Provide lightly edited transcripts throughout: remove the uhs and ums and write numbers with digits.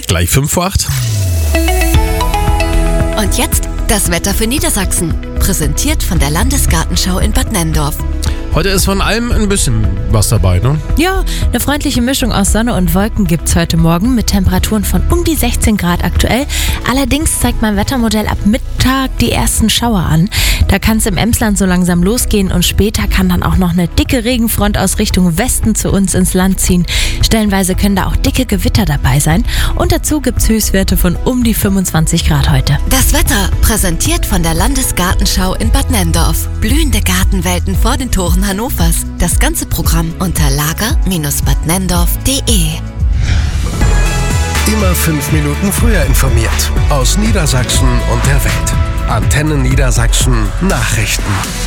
gleich 5:08. Und jetzt das Wetter für Niedersachsen. Präsentiert von der Landesgartenschau in Bad Nenndorf. Heute ist von allem ein bisschen was dabei, ne? Ja, eine freundliche Mischung aus Sonne und Wolken gibt's heute Morgen mit Temperaturen von um die 16 Grad aktuell. Allerdings zeigt mein Wettermodell ab Mittag die ersten Schauer an. Da kann es im Emsland so langsam losgehen und später kann dann auch noch eine dicke Regenfront aus Richtung Westen zu uns ins Land ziehen. Stellenweise können da auch dicke Gewitter dabei sein. Und dazu gibt's Höchstwerte von um die 25 Grad heute. Das Wetter präsentiert von der Landesgartenschau in Bad Nenndorf. Blühende Gartenwelten vor den Toren Hannovers. Das ganze Programm unter lager-badnenndorf.de. Immer 5 Minuten früher informiert. Aus Niedersachsen und der Welt. Antenne Niedersachsen Nachrichten.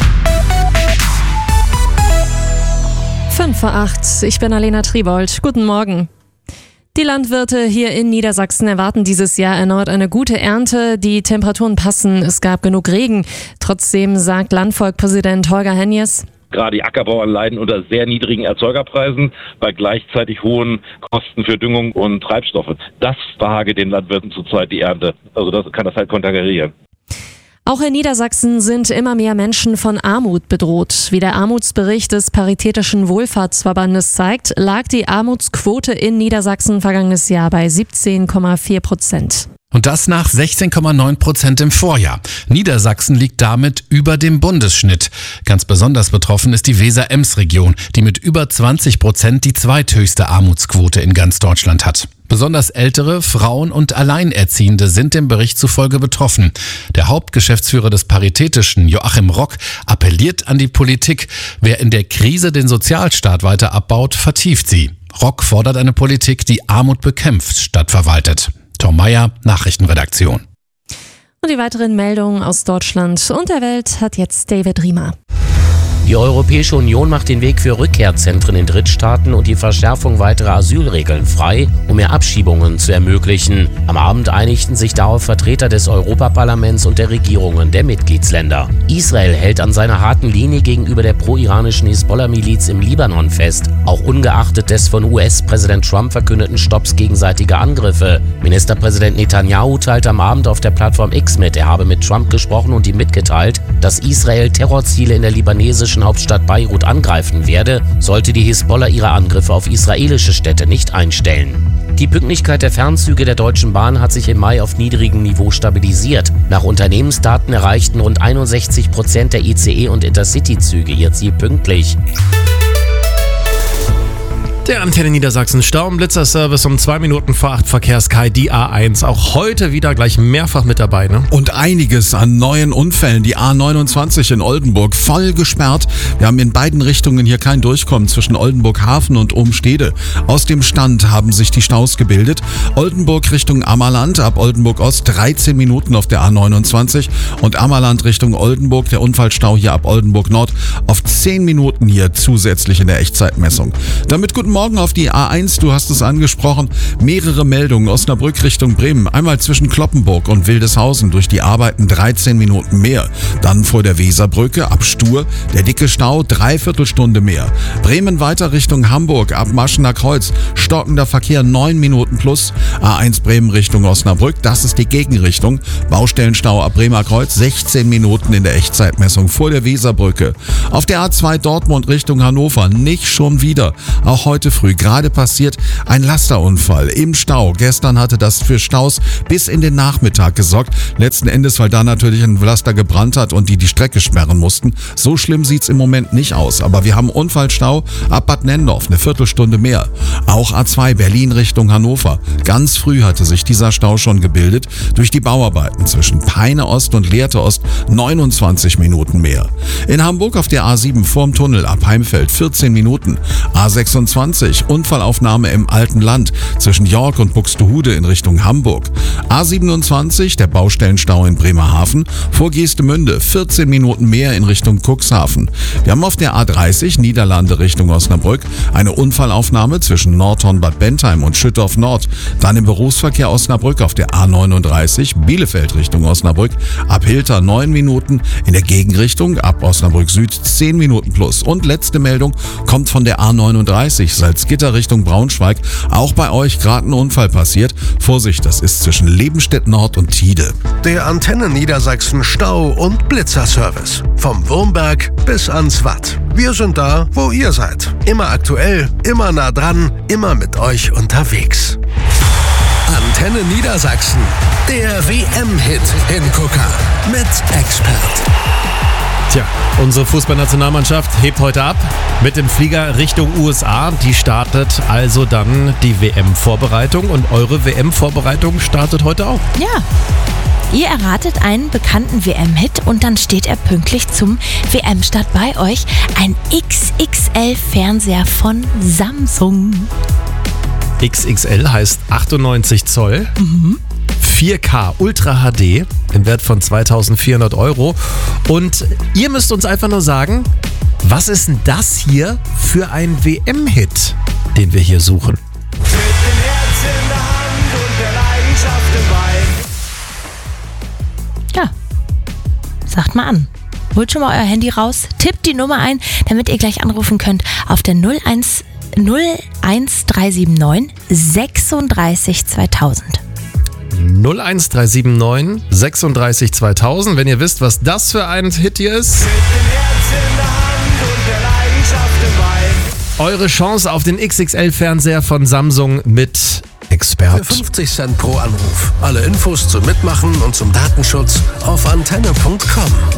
5:08. Ich bin Alena Triebold. Guten Morgen. Die Landwirte hier in Niedersachsen erwarten dieses Jahr erneut eine gute Ernte. Die Temperaturen passen, es gab genug Regen. Trotzdem sagt Landvolkpräsident Holger Henjes: Gerade die Ackerbauern leiden unter sehr niedrigen Erzeugerpreisen bei gleichzeitig hohen Kosten für Düngung und Treibstoffe. Das behage den Landwirten zurzeit die Ernte. Also das kann das halt konterkarieren. Auch in Niedersachsen sind immer mehr Menschen von Armut bedroht. Wie der Armutsbericht des Paritätischen Wohlfahrtsverbandes zeigt, lag die Armutsquote in Niedersachsen vergangenes Jahr bei 17,4%. Und das nach 16,9% im Vorjahr. Niedersachsen liegt damit über dem Bundesschnitt. Ganz besonders betroffen ist die Weser-Ems-Region, die mit über 20% die zweithöchste Armutsquote in ganz Deutschland hat. Besonders ältere, Frauen und Alleinerziehende sind dem Bericht zufolge betroffen. Der Hauptgeschäftsführer des Paritätischen, Joachim Rock, appelliert an die Politik. Wer in der Krise den Sozialstaat weiter abbaut, vertieft sie. Rock fordert eine Politik, die Armut bekämpft, statt verwaltet. Tom Meyer, Nachrichtenredaktion. Und die weiteren Meldungen aus Deutschland und der Welt hat jetzt David Riemer. Die Europäische Union macht den Weg für Rückkehrzentren in Drittstaaten und die Verschärfung weiterer Asylregeln frei, um mehr Abschiebungen zu ermöglichen. Am Abend einigten sich darauf Vertreter des Europaparlaments und der Regierungen der Mitgliedsländer. Israel hält an seiner harten Linie gegenüber der pro-iranischen Hisbollah-Miliz im Libanon fest, auch ungeachtet des von US-Präsident Trump verkündeten Stopps gegenseitiger Angriffe. Ministerpräsident Netanyahu teilte am Abend auf der Plattform X mit, er habe mit Trump gesprochen und ihm mitgeteilt, dass Israel Terrorziele in der libanesischen Hauptstadt Beirut angreifen werde, sollte die Hisbollah ihre Angriffe auf israelische Städte nicht einstellen. Die Pünktlichkeit der Fernzüge der Deutschen Bahn hat sich im Mai auf niedrigem Niveau stabilisiert. Nach Unternehmensdaten erreichten rund 61% der ICE- und Intercity-Züge ihr Ziel pünktlich. Der Antenne Niedersachsen Stau- und Blitzerservice um 2 Minuten vor 8 Verkehrs-Kai, die A1. Auch heute wieder gleich mehrfach mit dabei, ne? Und einiges an neuen Unfällen. Die A29 in Oldenburg voll gesperrt. Wir haben in beiden Richtungen hier kein Durchkommen zwischen Oldenburg Hafen und Umstede. Aus dem Stand haben sich die Staus gebildet. Oldenburg Richtung Ammerland, ab Oldenburg Ost 13 Minuten auf der A29 und Ammerland Richtung Oldenburg, der Unfallstau hier ab Oldenburg Nord auf 10 Minuten hier zusätzlich in der Echtzeitmessung. Damit guten Morgen auf die A1, du hast es angesprochen, mehrere Meldungen. Osnabrück Richtung Bremen, einmal zwischen Kloppenburg und Wildeshausen durch die Arbeiten 13 Minuten mehr. Dann vor der Weserbrücke ab Stur, der dicke Stau, 3/4 Stunde mehr. Bremen weiter Richtung Hamburg, ab Maschener Kreuz, stockender Verkehr 9 Minuten plus. A1 Bremen Richtung Osnabrück, das ist die Gegenrichtung. Baustellenstau ab Bremer Kreuz, 16 Minuten in der Echtzeitmessung vor der Weserbrücke. Auf der A2 Dortmund Richtung Hannover, nicht schon wieder. Auch heute früh gerade passiert ein Lasterunfall im Stau. Gestern hatte das für Staus bis in den Nachmittag gesorgt. Letzten Endes, weil da natürlich ein Laster gebrannt hat und die Strecke sperren mussten. So schlimm sieht's im Moment nicht aus. Aber wir haben Unfallstau ab Bad Nenndorf, eine Viertelstunde mehr. Auch A2 Berlin Richtung Hannover. Ganz früh hatte sich dieser Stau schon gebildet. Durch die Bauarbeiten zwischen Peine Ost und Lehrte Ost 29 Minuten mehr. In Hamburg auf der A7 vorm Tunnel ab Heimfeld 14 Minuten. A26 Unfallaufnahme im Alten Land zwischen York und Buxtehude in Richtung Hamburg. A27 der Baustellenstau in Bremerhaven vor Geestemünde 14 Minuten mehr in Richtung Cuxhaven. Wir haben auf der A30 Niederlande Richtung Osnabrück eine Unfallaufnahme zwischen Nordhorn-Bad Bentheim und Schüttorf Nord. Dann im Berufsverkehr Osnabrück auf der A39 Bielefeld Richtung Osnabrück ab Hilter 9 Minuten, in der Gegenrichtung ab Osnabrück Süd 10 Minuten plus. Und letzte Meldung kommt von der A39 Salzgitter Richtung Braunschweig. Auch bei euch gerade ein Unfall passiert. Vorsicht, das ist zwischen Lebenstedt Nord und Tide. Der Antenne Niedersachsen Stau- und Blitzerservice. Vom Wurmberg bis ans Watt. Wir sind da, wo ihr seid. Immer aktuell, immer nah dran, immer mit euch unterwegs. Antenne Niedersachsen. Der WM-Hit Hingucker mit Expert. Tja, unsere Fußballnationalmannschaft hebt heute ab mit dem Flieger Richtung USA. Die startet also dann die WM-Vorbereitung und eure WM-Vorbereitung startet heute auch. Ja. Ihr erratet einen bekannten WM-Hit und dann steht er pünktlich zum WM-Start bei euch. Ein XXL-Fernseher von Samsung. XXL heißt 98 Zoll. 4K Ultra HD im Wert von 2.400 €. Und ihr müsst uns einfach nur sagen, was ist denn das hier für ein WM-Hit, den wir hier suchen? Mit dem Herz in der Hand und der Leidenschaft im Bein. Ja, sagt mal an. Holt schon mal euer Handy raus, tippt die Nummer ein, damit ihr gleich anrufen könnt auf der 01379 36 2000. 01379 36 2000. Wenn ihr wisst, was das für ein Hit hier ist. Mit dem Herz in der Hand und der Leidenschaft im Bein. Eure Chance auf den XXL-Fernseher von Samsung mit Für Expert. 50 Cent pro Anruf. Alle Infos zum Mitmachen und zum Datenschutz auf antenne.com.